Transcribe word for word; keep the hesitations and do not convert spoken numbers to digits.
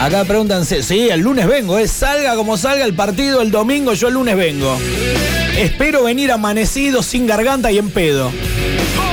Acá preguntan, sí, el lunes vengo, ¿eh? Salga como salga el partido el domingo, yo el lunes vengo. Espero venir amanecido, sin garganta y en pedo.